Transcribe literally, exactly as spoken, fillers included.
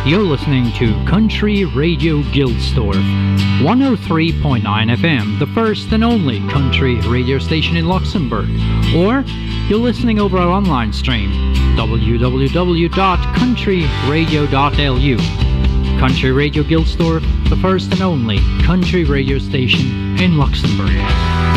You're listening to Country Radio Gilsdorf, one oh three point nine F M, the first and only country radio station in Luxembourg. Or you're listening over our online stream, w w w dot country radio dot l u. Country Radio Gilsdorf, the first and only country radio station in Luxembourg.